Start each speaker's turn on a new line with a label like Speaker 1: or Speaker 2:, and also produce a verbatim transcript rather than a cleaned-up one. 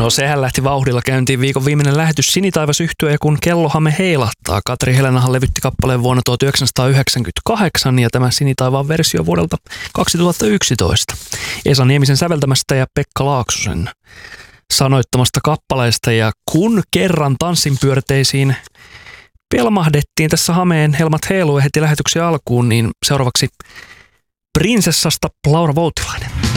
Speaker 1: No sehän lähti vauhdilla käyntiin viikon viimeinen lähetys Sinitaivas -yhtye, kun kellohame heilahtaa. Katri Helenahan levytti kappaleen vuonna tuhatyhdeksänsataayhdeksänkymmentäkahdeksan ja tämä Sinitaivaan versio vuodelta kaksituhattayksitoista. Esa Niemisen säveltämästä ja Pekka Laaksosen sanoittamasta kappaleesta. Ja kun kerran tanssinpyörteisiin pelmahdettiin tässä hameen helmat heiluen heti lähetyksen alkuun, niin seuraavaksi prinsessasta Laura Voutilainen.